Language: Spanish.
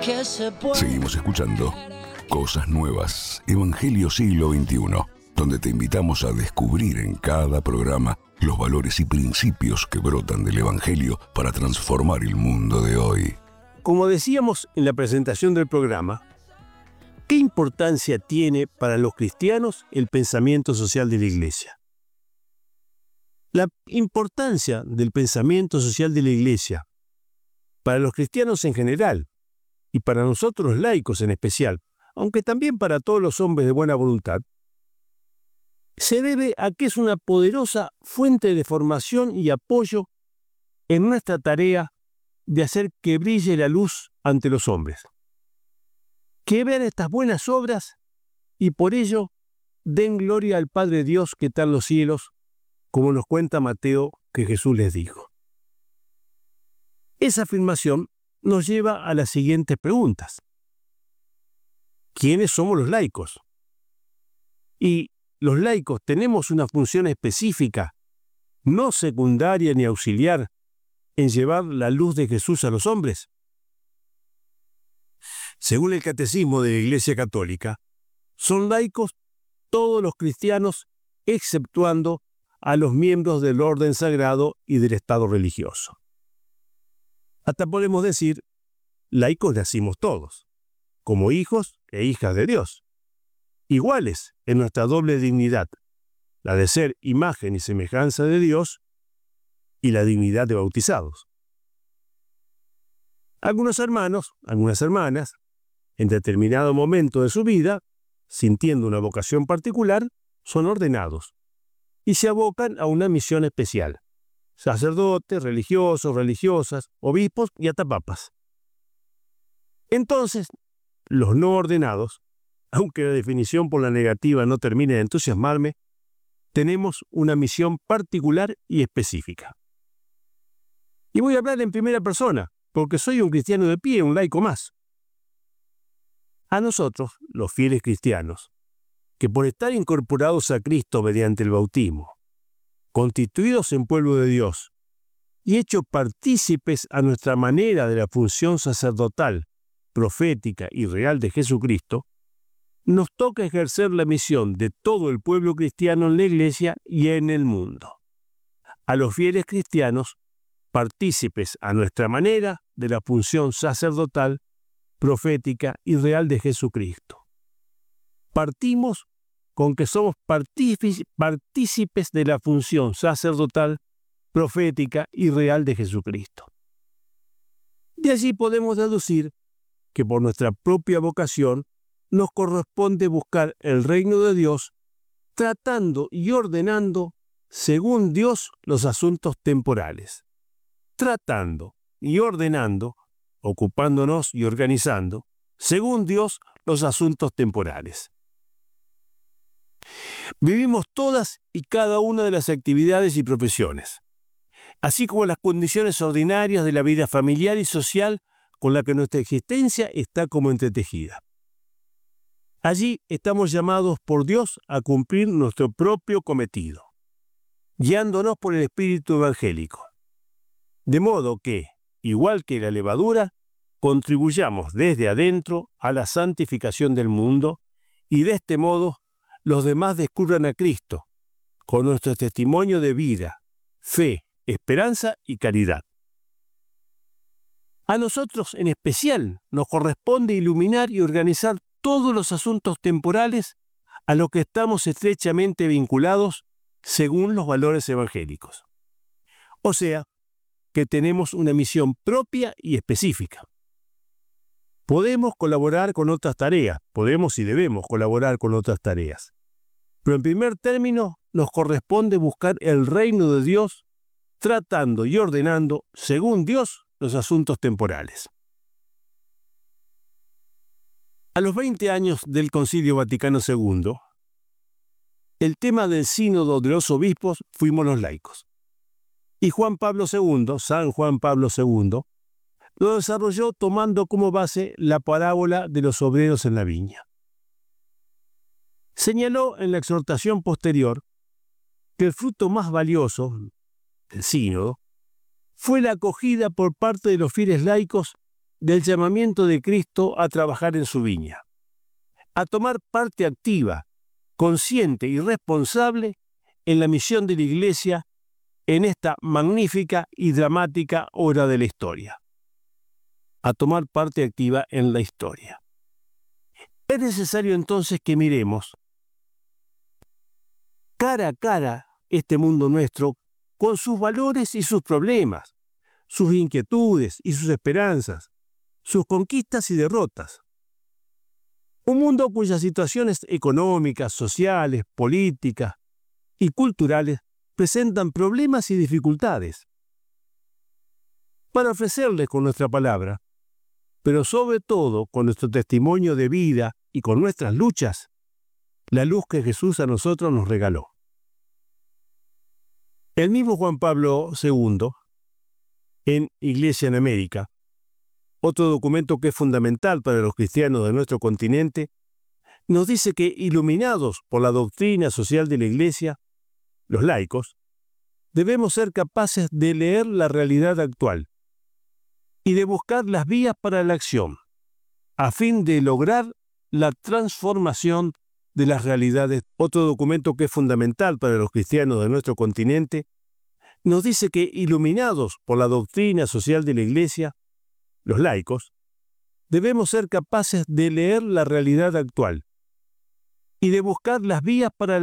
Seguimos escuchando Cosas Nuevas, Evangelio Siglo XXI, donde te invitamos a descubrir en cada programa los valores y principios que brotan del Evangelio para transformar el mundo de hoy. Como decíamos en la presentación del programa, ¿qué importancia tiene para los cristianos el pensamiento social de la Iglesia? La importancia del pensamiento social de la Iglesia para los cristianos en general y para nosotros laicos en especial, aunque también para todos los hombres de buena voluntad, se debe a que es una poderosa fuente de formación y apoyo en nuestra tarea de hacer que brille la luz ante los hombres. Que vean estas buenas obras y por ello den gloria al Padre Dios que está en los cielos, como nos cuenta Mateo que Jesús les dijo. Esa afirmación nos lleva a las siguientes preguntas. ¿Quiénes somos los laicos? ¿Y los laicos tenemos una función específica, no secundaria ni auxiliar, en llevar la luz de Jesús a los hombres? Según el Catecismo de la Iglesia Católica, son laicos todos los cristianos, exceptuando a los miembros del orden sagrado y del Estado religioso. Hasta podemos decir, laicos nacimos todos, como hijos e hijas de Dios, iguales en nuestra doble dignidad, la de ser imagen y semejanza de Dios y la dignidad de bautizados. Algunos hermanos, algunas hermanas, en determinado momento de su vida, sintiendo una vocación particular, son ordenados y se abocan a una misión especial. Sacerdotes, religiosos, religiosas, obispos y hasta papas. Entonces, los no ordenados, aunque la definición por la negativa no termine de entusiasmarme, tenemos una misión particular y específica. Y voy a hablar en primera persona, porque soy un cristiano de pie, un laico más. A nosotros, los fieles cristianos, que por estar incorporados a Cristo mediante el bautismo, constituidos en pueblo de Dios y hechos partícipes a nuestra manera de la función sacerdotal, profética y real de Jesucristo, nos toca ejercer la misión de todo el pueblo cristiano en la Iglesia y en el mundo. A los fieles cristianos, partícipes a nuestra manera de la función sacerdotal, profética y real de Jesucristo. Partimos con que somos partícipes de la función sacerdotal, profética y real de Jesucristo. De allí podemos deducir que por nuestra propia vocación nos corresponde buscar el reino de Dios, tratando y ordenando según Dios los asuntos temporales. Tratando y ordenando, ocupándonos y organizando, según Dios los asuntos temporales. Vivimos todas y cada una de las actividades y profesiones, así como las condiciones ordinarias de la vida familiar y social con la que nuestra existencia está como entretejida. Allí estamos llamados por Dios a cumplir nuestro propio cometido, guiándonos por el espíritu evangélico, de modo que, igual que la levadura, contribuyamos desde adentro a la santificación del mundo y de este modo los demás descubran a Cristo con nuestro testimonio de vida, fe, esperanza y caridad. A nosotros en especial nos corresponde iluminar y organizar todos los asuntos temporales a los que estamos estrechamente vinculados según los valores evangélicos. O sea, que tenemos una misión propia y específica. Podemos colaborar con otras tareas, podemos y debemos colaborar con otras tareas. Pero en primer término, nos corresponde buscar el reino de Dios, tratando y ordenando, según Dios, los asuntos temporales. A los 20 años del Concilio Vaticano II, el tema del sínodo de los obispos fuimos los laicos. Y San Juan Pablo II, lo desarrolló tomando como base la parábola de los obreros en la viña. Señaló en la exhortación posterior que el fruto más valioso del sínodo fue la acogida por parte de los fieles laicos del llamamiento de Cristo a trabajar en su viña, a tomar parte activa, consciente y responsable en la misión de la Iglesia en esta magnífica y dramática hora de la historia. A tomar parte activa en la historia. Es necesario entonces que miremos cara a cara este mundo nuestro con sus valores y sus problemas, sus inquietudes y sus esperanzas, sus conquistas y derrotas. Un mundo cuyas situaciones económicas, sociales, políticas y culturales presentan problemas y dificultades. Para ofrecerles con nuestra palabra, pero sobre todo con nuestro testimonio de vida y con nuestras luchas, la luz que Jesús a nosotros nos regaló. El mismo Juan Pablo II, en Iglesia en América, otro documento que es fundamental para los cristianos de nuestro continente, nos dice que, iluminados por la doctrina social de la Iglesia, los laicos, debemos ser capaces de leer la realidad actual y de buscar las vías para la acción, a fin de lograr la transformación de las realidades. Otro documento que es fundamental para los cristianos de nuestro continente, nos dice que, iluminados por la doctrina social de la Iglesia, los laicos, debemos ser capaces de leer la realidad actual y de buscar las vías para